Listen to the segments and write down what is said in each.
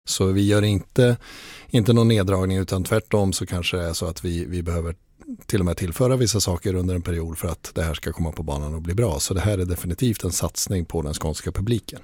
Så vi gör inte någon neddragning, utan tvärtom så kanske det är så att vi behöver till och med tillföra vissa saker under en period för att det här ska komma på banan och bli bra. Så det här är definitivt en satsning på den skånska publiken.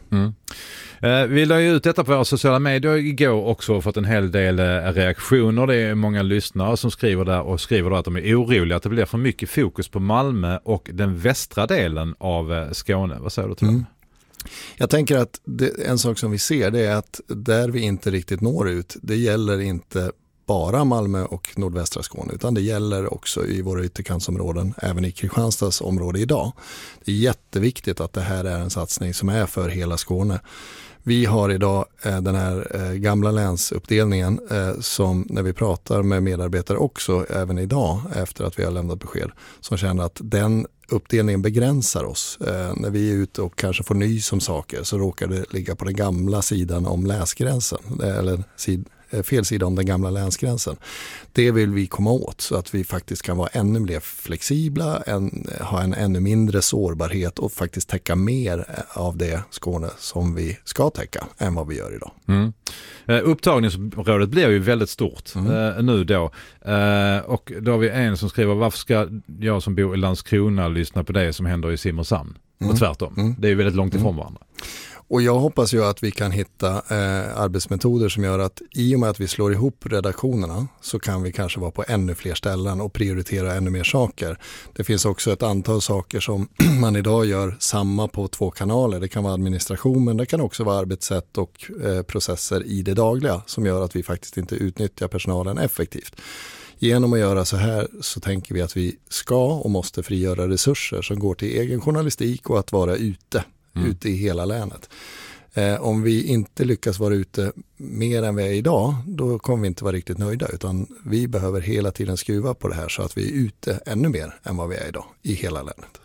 Vi la ju ut detta på våra sociala medier igår också och fått en hel del reaktioner. Det är många lyssnare som skriver där och skriver då att de är oroliga att det blir för mycket fokus på Malmö och den västra delen av Skåne. Vad säger du till dem? Jag tänker att en sak som vi ser, det är att där vi inte riktigt når ut, det gäller inte bara Malmö och nordvästra Skåne, utan det gäller också i våra ytterkantsområden, även i Kristianstads område idag. Det är jätteviktigt att det här är en satsning som är för hela Skåne. Vi har idag den här gamla länsuppdelningen som när vi pratar med medarbetare också även idag efter att vi har lämnat besked, som känner att den uppdelningen begränsar oss. När vi är ute och kanske får nys om saker så råkar det ligga på den gamla sidan om länsgränsen eller fel sida om den gamla länsgränsen. Det vill vi komma åt så att vi faktiskt kan vara ännu mer flexibla, ha en ännu mindre sårbarhet och faktiskt täcka mer av det Skåne som vi ska täcka än vad vi gör idag. Upptagningsområdet blir ju väldigt stort nu då. Och då har vi en som skriver, varför ska jag som bor i Landskrona lyssna på det som händer i Simrishamn? Och tvärtom. Det är ju väldigt långt ifrån varandra. Och jag hoppas ju att vi kan hitta arbetsmetoder som gör att i och med att vi slår ihop redaktionerna så kan vi kanske vara på ännu fler ställen och prioritera ännu mer saker. Det finns också ett antal saker som man idag gör samma på 2 kanaler. Det kan vara administration, men det kan också vara arbetssätt och processer i det dagliga som gör att vi faktiskt inte utnyttjar personalen effektivt. Genom att göra så här så tänker vi att vi ska och måste frigöra resurser som går till egen journalistik och att vara ute i hela länet. Om vi inte lyckas vara ute mer än vi är idag, då kommer vi inte vara riktigt nöjda, utan vi behöver hela tiden skruva på det här så att vi är ute ännu mer än vad vi är idag i hela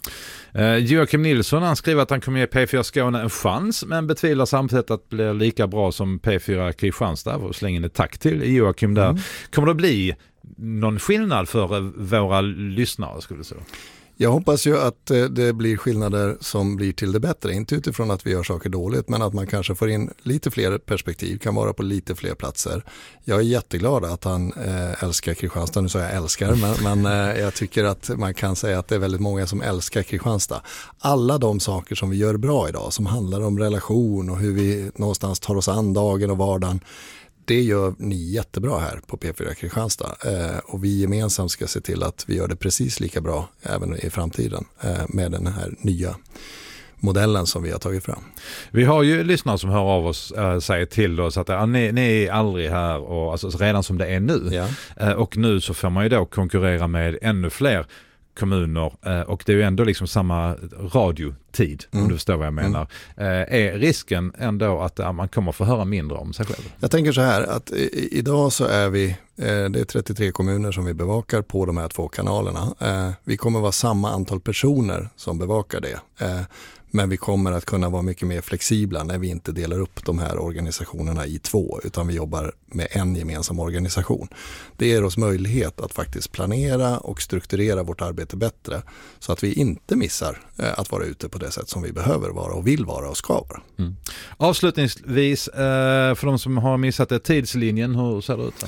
länet. Joakim Nilsson, han skriver att han kommer ge P4 Skåne en chans, men betvivlar samtidigt att det blir lika bra som P4 Kristianstad, och slänger in ett tack till Joakim där. Kommer det bli någon skillnad för våra lyssnare, skulle du säga? Jag hoppas ju att det blir skillnader som blir till det bättre. Inte utifrån att vi gör saker dåligt, men att man kanske får in lite fler perspektiv, kan vara på lite fler platser. Jag är jätteglad att han älskar Kristianstad. Nu sa jag älskar, men jag tycker att man kan säga att det är väldigt många som älskar Kristianstad. Alla de saker som vi gör bra idag, som handlar om relation och hur vi någonstans tar oss an dagen och vardagen, det gör ni jättebra här på P4 Kristianstad och vi gemensamt ska se till att vi gör det precis lika bra även i framtiden med den här nya modellen som vi har tagit fram. Vi har ju lyssnare som hör av oss säger till oss att ni är aldrig här, och alltså redan som det är nu. Ja. Och nu så får man ju då konkurrera med ännu fler kommuner, och det är ju ändå liksom samma radiotid, om du förstår vad jag menar. Är risken ändå att man kommer få höra mindre om sig själv? Jag tänker så här, att idag så är vi, det är 33 kommuner som vi bevakar på de här 2 kanalerna. Vi kommer vara samma antal personer som bevakar det. Men vi kommer att kunna vara mycket mer flexibla när vi inte delar upp de här organisationerna i 2, utan vi jobbar med en gemensam organisation. Det ger oss möjlighet att faktiskt planera och strukturera vårt arbete bättre så att vi inte missar att vara ute på det sätt som vi behöver vara och vill vara och ska vara. Avslutningsvis, för de som har missat det, tidslinjen, hur ser det ut här?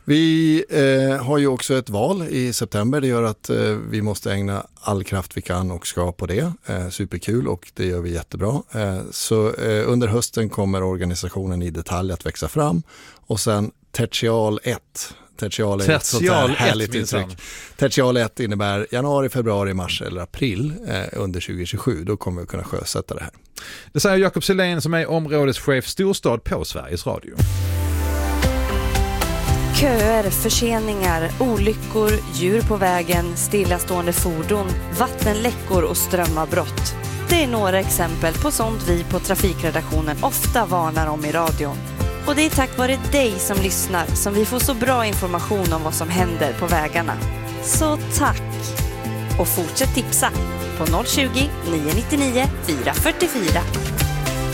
Vi har ju också ett val i september. Det gör att vi måste ägna all kraft vi kan och ska på det. Superkul, och det gör vi jättebra. Så under hösten kommer organisationen i detalj att växa fram. Och sen tertial 1. Tertial är ett sånt här härligt uttryck. Tertial 1 innebär januari, februari, mars eller april under 2027. Då kommer vi kunna sjösätta det här. Det säger Jakob Selén som är områdeschef Storstad på Sveriges Radio. Köer, förseningar, olyckor, djur på vägen, stillastående fordon, vattenläckor och strömavbrott. Det är några exempel på sånt vi på Trafikredaktionen ofta varnar om i radion. Och det är tack vare dig som lyssnar som vi får så bra information om vad som händer på vägarna. Så tack! Och fortsätt tipsa på 020 999 444.